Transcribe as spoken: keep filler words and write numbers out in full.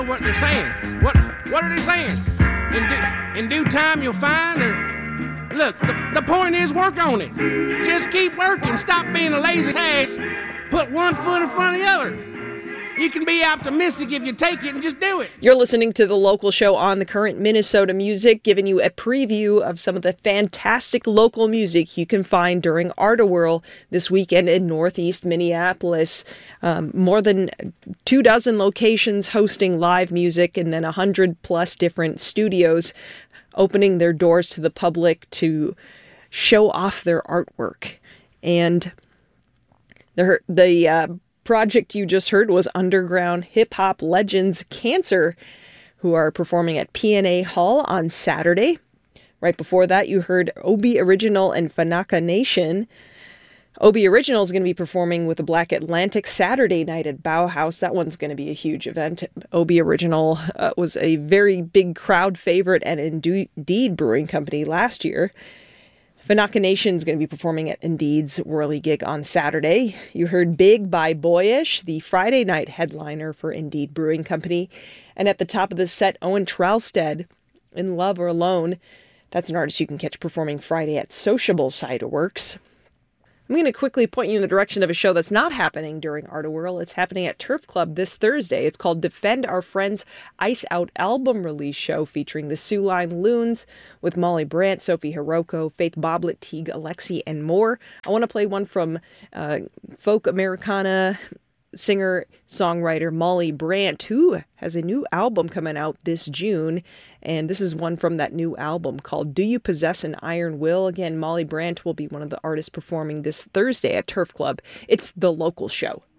what they're saying. What what are they saying? In due, in due time you'll find, or look, the, the point is work on it. Just keep working. Stop being a lazy ass. Put one foot in front of the other. You can be optimistic if you take it and just do it. You're listening to The Local Show on The Current Minnesota Music, giving you a preview of some of the fantastic local music you can find during Art-A-Whirl this weekend in Northeast Minneapolis. Um, more than two dozen locations hosting live music, and then a hundred plus different studios opening their doors to the public to show off their artwork. And the the uh, project you just heard was underground hip-hop legends Cancer, who are performing at P N A Hall on Saturday. Right before that, you heard Obi Original and Fanaka Nation. Obi Original is going to be performing with the Black Atlantic Saturday night at Bauhaus. That one's going to be a huge event. Obi Original uh, was a very big crowd favorite at Indeed Brewing Company last year. Fanaka Nation is going to be performing at Indeed's Whirly gig on Saturday. You heard Big by Boyish, the Friday night headliner for Indeed Brewing Company. And at the top of the set, Owen Trailstead, In Love or Alone. That's an artist you can catch performing Friday at Sociable Ciderworks. I'm going to quickly point you in the direction of a show that's not happening during Art-A-Whirl. It's happening at Turf Club this Thursday. It's called Defend Our Friends Ice Out album release show, featuring the Soo Line Loons with Molly Brandt, Sophie Hiroko, Faith Boblet, Teague Alexi, and more. I want to play one from uh, folk Americana singer-songwriter Molly Brandt, who has a new album coming out this June. And this is one from that new album called Do You Possess an Iron Will? Again, Molly Brandt will be one of the artists performing this Thursday at Turf Club. It's The Local Show.